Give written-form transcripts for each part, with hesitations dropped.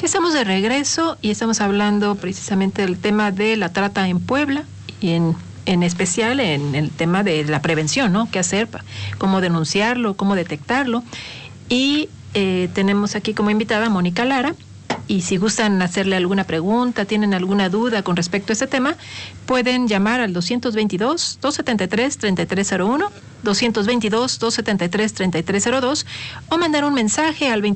Ya estamos de regreso y estamos hablando precisamente del tema de la trata en Puebla y en especial en el tema de la prevención, ¿no? ¿Qué hacer? ¿Cómo denunciarlo? ¿Cómo detectarlo? Y tenemos aquí como invitada a Mónica Lara. Y si gustan hacerle alguna pregunta, tienen alguna duda con respecto a este tema, pueden llamar al 222-273-3301, 222-273-3302 o mandar un mensaje al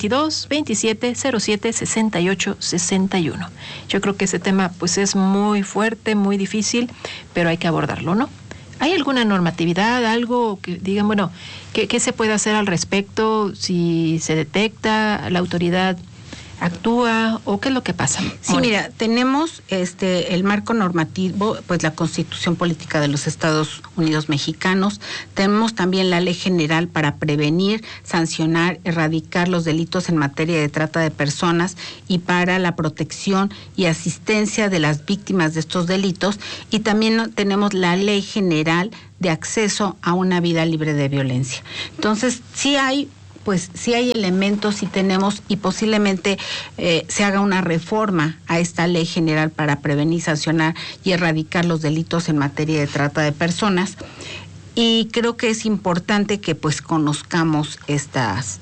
22-27-07-68-61. Yo creo que ese tema pues es muy fuerte, muy difícil, pero hay que abordarlo, ¿no? ¿Hay alguna normatividad, algo que digan, bueno, qué se puede hacer al respecto si se detecta, la autoridad actúa o qué es lo que pasa? Sí, mira, tenemos el marco normativo, pues la Constitución Política de los Estados Unidos Mexicanos. Tenemos también la Ley General para prevenir, sancionar, erradicar los delitos en materia de trata de personas y para la protección y asistencia de las víctimas de estos delitos. Y también tenemos la Ley General de acceso a una vida libre de violencia. Entonces, sí hay elementos, sí tenemos, y posiblemente se haga una reforma a esta ley general para prevenir, sancionar y erradicar los delitos en materia de trata de personas. Y creo que es importante que pues conozcamos estos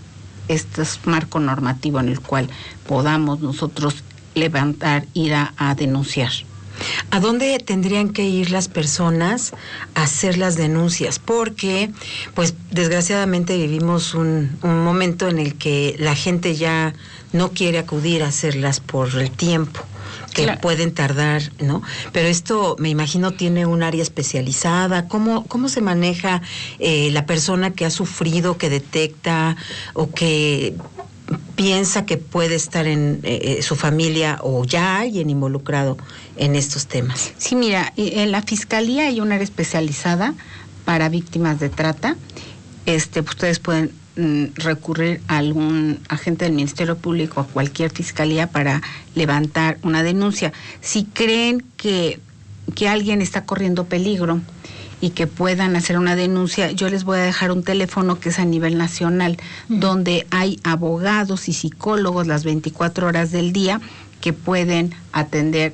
marco normativo en el cual podamos nosotros levantar, ir a denunciar. ¿A dónde tendrían que ir las personas a hacer las denuncias? Porque, pues, desgraciadamente vivimos un momento en el que la gente ya no quiere acudir a hacerlas por el tiempo que claro, pueden tardar, ¿no? Pero esto, me imagino, tiene un área especializada. ¿Cómo se maneja la persona que ha sufrido, que detecta o que piensa que puede estar en su familia o ya alguien involucrado en estos temas? Sí, mira, en la Fiscalía hay un área especializada para víctimas de trata. Ustedes pueden recurrir a algún agente del Ministerio Público, a cualquier fiscalía para levantar una denuncia. Si creen que alguien está corriendo peligro y que puedan hacer una denuncia, yo les voy a dejar un teléfono que es a nivel nacional, donde hay abogados y psicólogos las 24 horas del día que pueden atender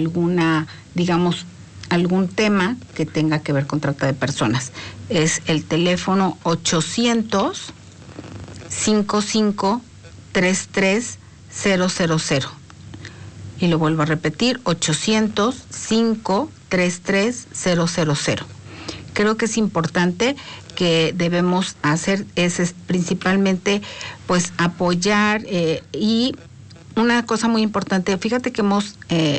algún tema que tenga que ver con trata de personas. Es el teléfono 800-55-33-000. Y lo vuelvo a repetir, 800-533-000. Creo que es importante que debemos hacer es principalmente pues apoyar y una cosa muy importante, fíjate que hemos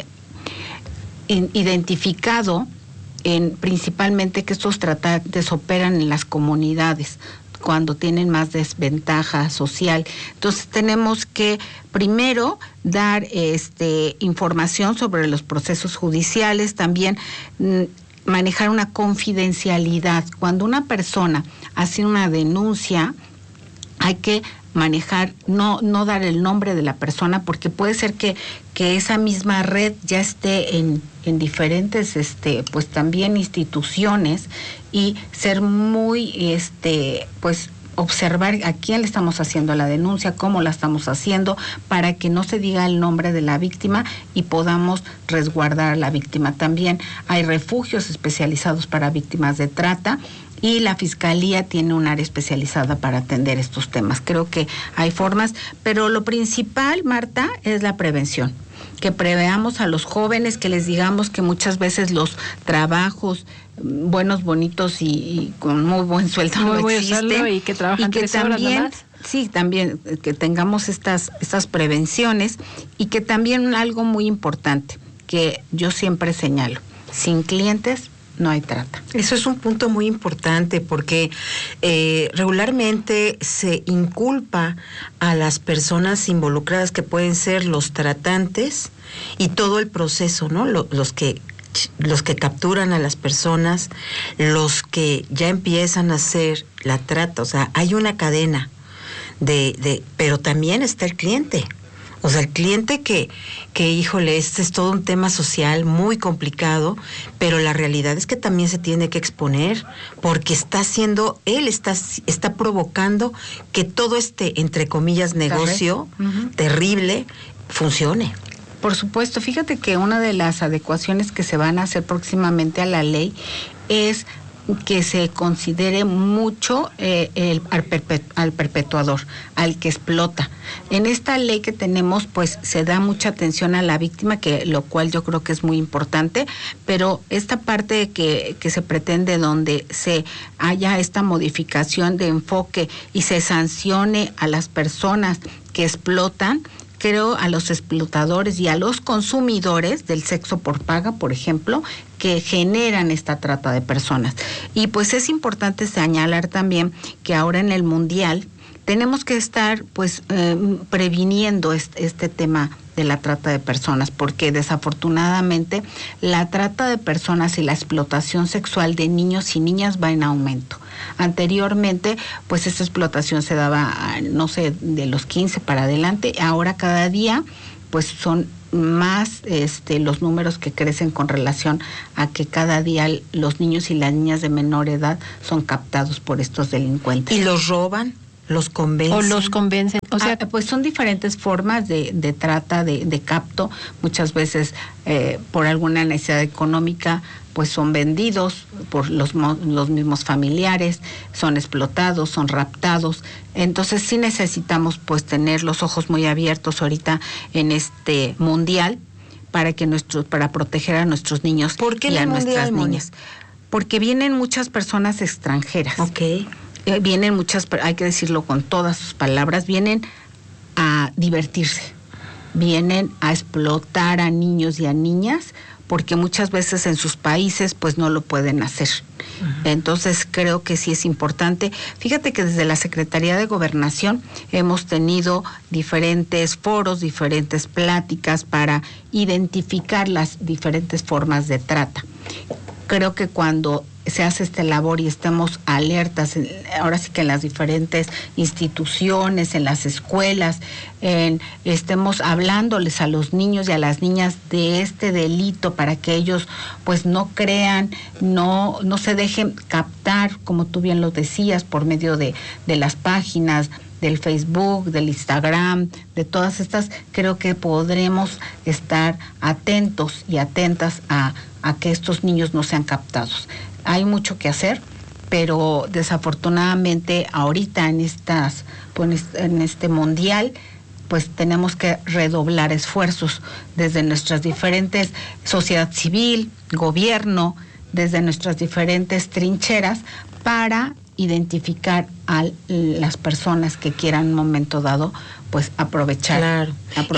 identificado principalmente que estos tratantes operan en las comunidades cuando tienen más desventaja social. Entonces tenemos que primero dar información sobre los procesos judiciales, también manejar una confidencialidad. Cuando una persona hace una denuncia, hay que manejar, no dar el nombre de la persona, porque puede ser que esa misma red ya esté en diferentes pues también instituciones, y ser muy pues observar a quién le estamos haciendo la denuncia, cómo la estamos haciendo, para que no se diga el nombre de la víctima y podamos resguardar a la víctima. También hay refugios especializados para víctimas de trata y la Fiscalía tiene un área especializada para atender estos temas. Creo que hay formas, pero lo principal, Marta, es la prevención. Que preveamos a los jóvenes, que les digamos que muchas veces los trabajos buenos, bonitos y con muy buen sueldo no existen, y que trabajan 3 horas nada más. Sí, también que tengamos estas prevenciones, y que también algo muy importante que yo siempre señalo: sin clientes no hay trata. Eso es un punto muy importante, porque regularmente se inculpa a las personas involucradas, que pueden ser los tratantes y todo el proceso, ¿no? Los que capturan a las personas, los que ya empiezan a hacer la trata. O sea, hay una cadena pero también está el cliente. O sea, el cliente que híjole, este es todo un tema social muy complicado, pero la realidad es que también se tiene que exponer, porque está provocando que todo este, entre comillas, negocio terrible funcione. Por supuesto, fíjate que una de las adecuaciones que se van a hacer próximamente a la ley es que se considere mucho al perpetuador, al que explota. En esta ley que tenemos, pues se da mucha atención a la víctima, lo cual yo creo que es muy importante, pero esta parte que se pretende donde se haya esta modificación de enfoque y se sancione a las personas que explotan, creo a los explotadores y a los consumidores del sexo por paga, por ejemplo, que generan esta trata de personas. Y pues es importante señalar también que ahora en el Mundial tenemos que estar pues previniendo este tema de la trata de personas, porque desafortunadamente la trata de personas y la explotación sexual de niños y niñas va en aumento. Anteriormente, pues esta explotación se daba, no sé, de los 15 para adelante. Ahora cada día, pues son más los números que crecen con relación a que cada día los niños y las niñas de menor edad son captados por estos delincuentes. ¿Y los roban? ¿Los convencen? O los convencen. O sea, pues son diferentes formas de trata, de capto. Muchas veces por alguna necesidad económica, pues son vendidos por los mismos familiares, son explotados, son raptados. Entonces sí necesitamos pues tener los ojos muy abiertos ahorita en este Mundial para proteger a nuestros niños y a nuestras niñas. Porque vienen muchas personas extranjeras. Okay. Vienen muchas, hay que decirlo con todas sus palabras, vienen a divertirse, vienen a explotar a niños y a niñas, porque muchas veces en sus países pues no lo pueden hacer. Uh-huh. Entonces creo que sí es importante. Fíjate que desde la Secretaría de Gobernación hemos tenido diferentes foros, diferentes pláticas para identificar las diferentes formas de trata. Creo que cuando se hace esta labor y estemos alertas, ahora sí que en las diferentes instituciones, en las escuelas, estemos hablándoles a los niños y a las niñas de este delito para que ellos pues no crean, no se dejen captar, como tú bien lo decías, por medio de las páginas del Facebook, del Instagram, de todas estas. Creo que podremos estar atentos y atentas a que estos niños no sean captados. Hay mucho que hacer, pero desafortunadamente ahorita en este Mundial, pues tenemos que redoblar esfuerzos desde nuestras diferentes sociedad civil, gobierno, desde nuestras diferentes trincheras para identificar a las personas que quieran en un momento dado pues aprovechar. Claro.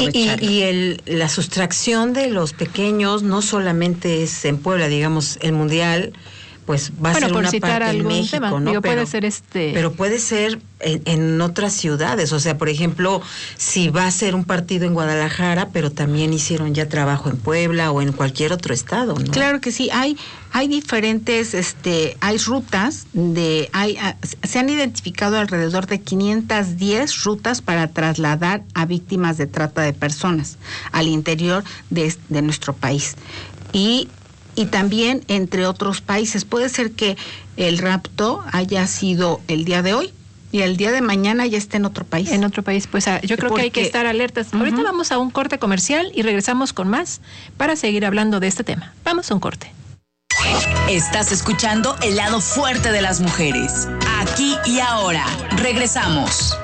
Y la sustracción de los pequeños no solamente es en Puebla, digamos, el Mundial pues va a ser una parte en México, tema, ¿no? Pero puede ser en otras ciudades, o sea, por ejemplo, si va a ser un partido en Guadalajara, pero también hicieron ya trabajo en Puebla o en cualquier otro estado, ¿no? Claro que sí, hay diferentes, hay rutas, se han identificado alrededor de 510 rutas para trasladar a víctimas de trata de personas al interior de nuestro país. Y también entre otros países. Puede ser que el rapto haya sido el día de hoy y el día de mañana ya esté en otro país. En otro país, pues yo creo que hay que estar alertas. Uh-huh. Ahorita vamos a un corte comercial y regresamos con más para seguir hablando de este tema. Vamos a un corte. Estás escuchando El Lado Fuerte de las Mujeres. Aquí y ahora. Regresamos.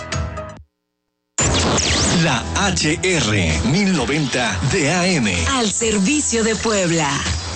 La HR 1090 de AM. Al servicio de Puebla.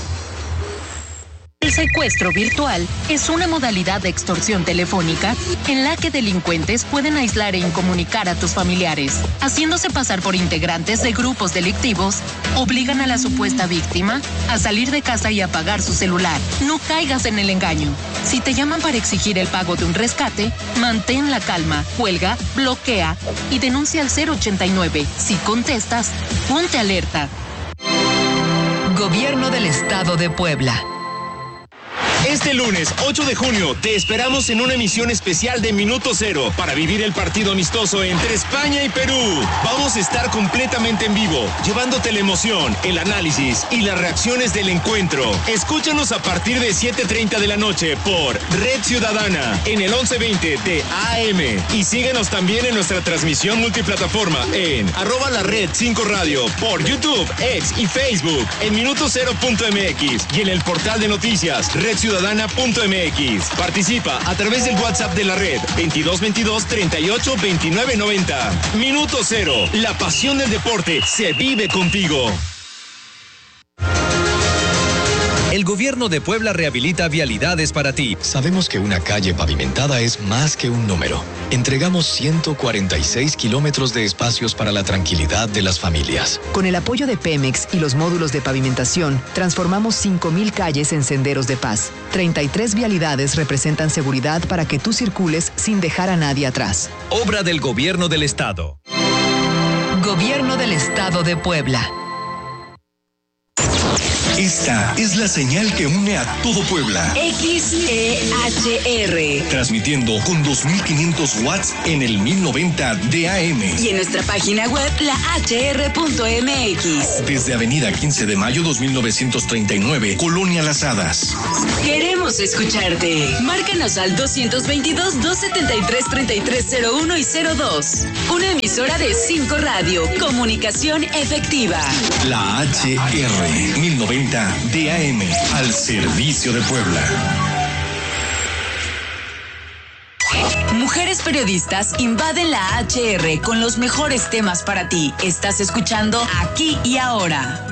El secuestro virtual es una modalidad de extorsión telefónica en la que delincuentes pueden aislar e incomunicar a tus familiares. Haciéndose pasar por integrantes de grupos delictivos, obligan a la supuesta víctima a salir de casa y apagar su celular. No caigas en el engaño. Si te llaman para exigir el pago de un rescate, mantén la calma, cuelga, bloquea y denuncia al 089. Si contestas, ponte alerta. Gobierno del Estado de Puebla. Este lunes 8 de junio te esperamos en una emisión especial de Minuto Cero para vivir el partido amistoso entre España y Perú. Vamos a estar completamente en vivo, llevándote la emoción, el análisis y las reacciones del encuentro. Escúchanos a partir de 7:30 de la noche por Red Ciudadana en el 1120 de AM. Y síguenos también en nuestra transmisión multiplataforma en @lared5radio por YouTube, X y Facebook, en minutocero.mx y en el portal de noticias redciudadana.mx. Participa a través del WhatsApp de la red 2222 38 29 90. Minuto Cero, la pasión del deporte se vive contigo. El gobierno de Puebla rehabilita vialidades para ti. Sabemos que una calle pavimentada es más que un número. Entregamos 146 kilómetros de espacios para la tranquilidad de las familias. Con el apoyo de Pemex y los módulos de pavimentación, transformamos 5,000 calles en senderos de paz. 33 vialidades representan seguridad para que tú circules sin dejar a nadie atrás. Obra del Gobierno del Estado. Gobierno del Estado de Puebla. Esta es la señal que une a todo Puebla. XEHR. Transmitiendo con 2.500 watts en el 1090 de AM. Y en nuestra página web, lahr.mx. Desde Avenida 15 de Mayo 2939, Colonia Las Hadas. Queremos escucharte. Márcanos al 222-273-3301 y 02. Una emisora de 5 Radio. Comunicación efectiva. La HR 1090 de AM, al servicio de Puebla. Mujeres periodistas invaden la HR con los mejores temas para ti. Estás escuchando Aquí y Ahora.